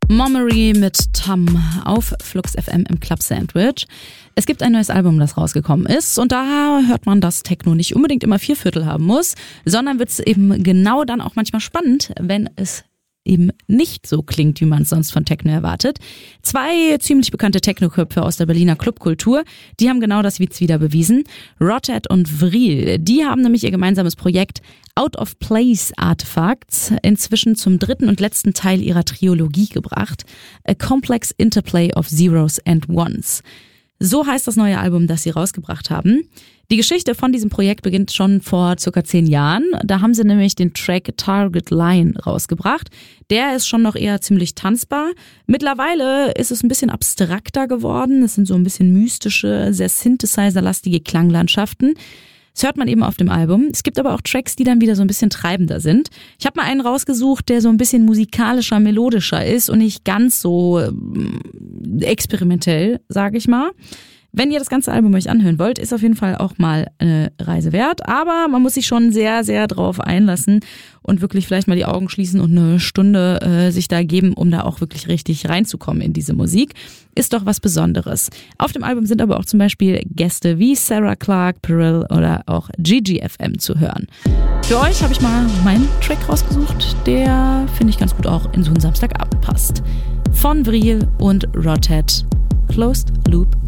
Momery mit Tom auf Flux FM im Club Sandwich. Es gibt ein neues Album, das rausgekommen ist und da hört man, dass Techno nicht unbedingt immer 4/4 haben muss, sondern wird es eben genau dann auch manchmal spannend, wenn es eben nicht so klingt, wie man es sonst von Techno erwartet. 2 ziemlich bekannte Techno-Köpfe aus der Berliner Clubkultur, die haben genau das jetzt wieder bewiesen. Rotet und Vril, die haben nämlich ihr gemeinsames Projekt Out of Place Artifacts inzwischen zum 3. und letzten Teil ihrer Trilogie gebracht. A Complex Interplay of Zeros and Ones. So heißt das neue Album, das sie rausgebracht haben. Die Geschichte von diesem Projekt beginnt schon vor circa 10 Jahren. Da haben sie nämlich den Track Target Line rausgebracht. Der ist schon noch eher ziemlich tanzbar. Mittlerweile ist es ein bisschen abstrakter geworden. Es sind so ein bisschen mystische, sehr Synthesizer-lastige Klanglandschaften. Das hört man eben auf dem Album. Es gibt aber auch Tracks, die dann wieder so ein bisschen treibender sind. Ich habe mal einen rausgesucht, der so ein bisschen musikalischer, melodischer ist und nicht ganz so experimentell, sage ich mal. Wenn ihr das ganze Album euch anhören wollt, ist auf jeden Fall auch mal eine Reise wert. Aber man muss sich schon sehr, sehr drauf einlassen und wirklich vielleicht mal die Augen schließen und eine Stunde sich da geben, um da auch wirklich richtig reinzukommen in diese Musik. Ist doch was Besonderes. Auf dem Album sind aber auch zum Beispiel Gäste wie Sarah Clark, Peril oder auch GGFM zu hören. Für euch habe ich mal meinen Track rausgesucht, der, finde ich, ganz gut auch in so einen Samstagabend passt. Von Vril und Rotet, Closed Loop